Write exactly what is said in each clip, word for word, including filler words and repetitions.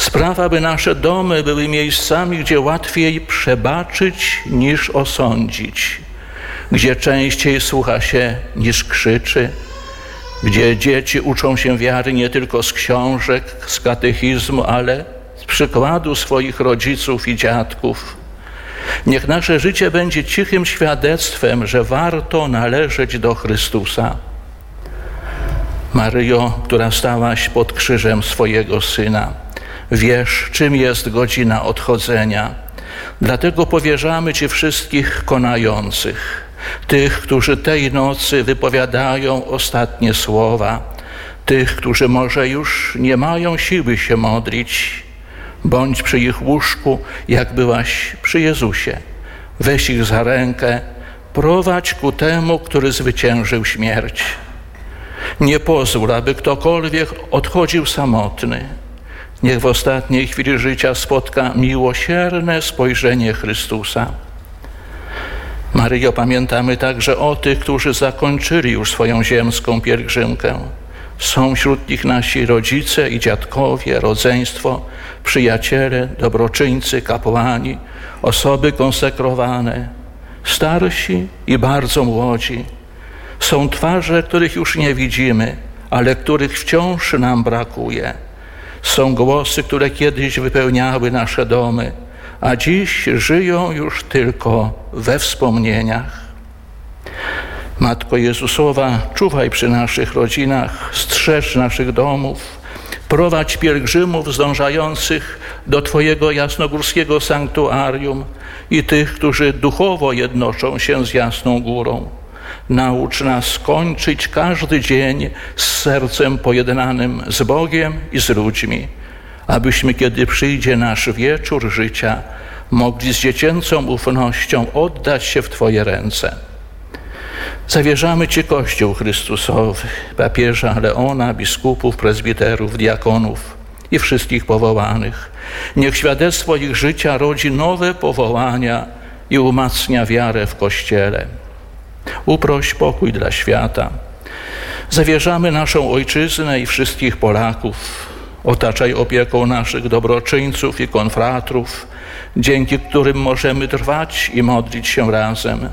Sprawa, by nasze domy były miejscami, gdzie łatwiej przebaczyć niż osądzić, gdzie częściej słucha się niż krzyczy, gdzie dzieci uczą się wiary nie tylko z książek, z katechizmu, ale z przykładu swoich rodziców i dziadków. Niech nasze życie będzie cichym świadectwem, że warto należeć do Chrystusa. Maryjo, która stałaś pod krzyżem swojego Syna, wiesz, czym jest godzina odchodzenia. Dlatego powierzamy Ci wszystkich konających, tych, którzy tej nocy wypowiadają ostatnie słowa, tych, którzy może już nie mają siły się modlić. Bądź przy ich łóżku, jak byłaś przy Jezusie. Weź ich za rękę, prowadź ku temu, który zwyciężył śmierć. Nie pozwól, aby ktokolwiek odchodził samotny. Niech w ostatniej chwili życia spotka miłosierne spojrzenie Chrystusa. Maryjo, pamiętamy także o tych, którzy zakończyli już swoją ziemską pielgrzymkę. Są wśród nich nasi rodzice i dziadkowie, rodzeństwo, przyjaciele, dobroczyńcy, kapłani, osoby konsekrowane, starsi i bardzo młodzi. Są twarze, których już nie widzimy, ale których wciąż nam brakuje. Są głosy, które kiedyś wypełniały nasze domy, a dziś żyją już tylko we wspomnieniach. Matko Jezusowa, czuwaj przy naszych rodzinach, strzeż naszych domów, prowadź pielgrzymów zdążających do Twojego jasnogórskiego sanktuarium i tych, którzy duchowo jednoczą się z Jasną Górą. Naucz nas kończyć każdy dzień z sercem pojednanym z Bogiem i z ludźmi, abyśmy, kiedy przyjdzie nasz wieczór życia, mogli z dziecięcą ufnością oddać się w Twoje ręce. Zawierzamy Ci Kościół Chrystusowy, papieża Leona, biskupów, prezbiterów, diakonów i wszystkich powołanych. Niech świadectwo ich życia rodzi nowe powołania i umacnia wiarę w Kościele. Uproś pokój dla świata. Zawierzamy naszą ojczyznę i wszystkich Polaków. Otaczaj opieką naszych dobroczyńców i konfratrów, dzięki którym możemy trwać i modlić się razem.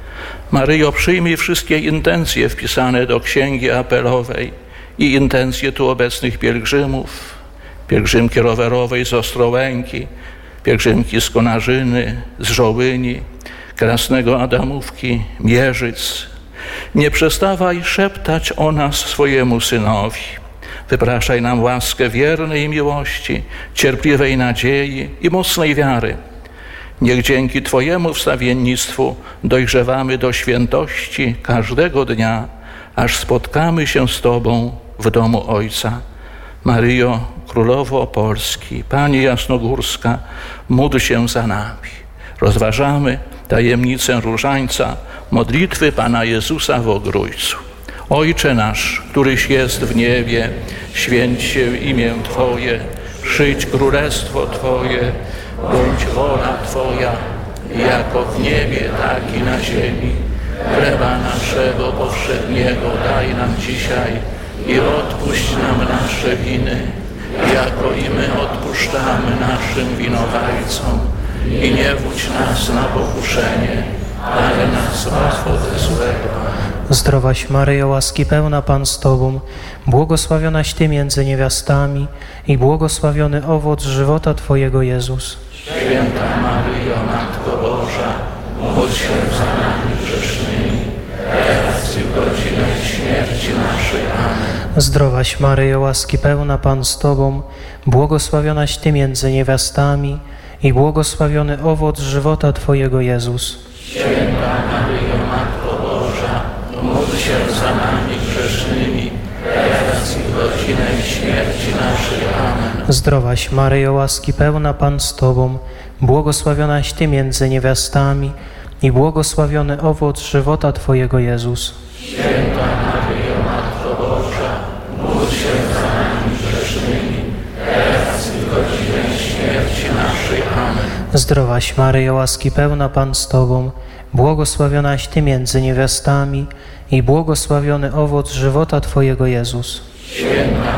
Maryjo, przyjmij wszystkie intencje wpisane do Księgi Apelowej i intencje tu obecnych pielgrzymów, pielgrzymki rowerowej z Ostrołęki, pielgrzymki z Konarzyny, z Żołyni, Krasnego Adamówki, Mierzyc. Nie przestawaj szeptać o nas swojemu Synowi. Wypraszaj nam łaskę wiernej miłości, cierpliwej nadziei i mocnej wiary. Niech dzięki Twojemu wstawiennictwu dojrzewamy do świętości każdego dnia, aż spotkamy się z Tobą w domu Ojca. Maryjo, Królowo Polski, Pani Jasnogórska, módl się za nami. Rozważamy tajemnicę różańca, modlitwy Pana Jezusa w Ogrójcu. Ojcze nasz, któryś jest w niebie, święć się imię Twoje, przyjdź królestwo Twoje, bądź wola Twoja, jako w niebie, tak i na ziemi. Chleba naszego powszedniego daj nam dzisiaj i odpuść nam nasze winy, jako i my odpuszczamy naszym winowajcom. I nie wódź nas na pokuszenie, ale nas zbaw ode złego. Zdrowaś Maryjo, łaski pełna Pan z Tobą, błogosławionaś Ty między niewiastami i błogosławiony owoc żywota Twojego Jezus. Święta Maryjo, Matko Boża, módl się za nami grzesznymi, teraz i w godzinę śmierci naszej. Amen. Zdrowaś Maryjo, łaski pełna Pan z Tobą, błogosławionaś Ty między niewiastami i błogosławiony owoc żywota Twojego Jezus. Święta Maryjo, Matko Boża, módl się za nami grzesznymi, teraz i w godzinę śmierci naszej. Amen. Zdrowaś Maryjo, łaski pełna Pan z Tobą, błogosławionaś Ty między niewiastami i błogosławiony owoc żywota Twojego Jezus. Święta Maryjo, Matko Boża, módl się za nami grzesznymi, teraz i w godzinę śmierci naszej. Amen. Zdrowaś Maryjo, łaski pełna Pan z Tobą, błogosławionaś Ty między niewiastami i błogosławiony owoc żywota Twojego Jezus. Święta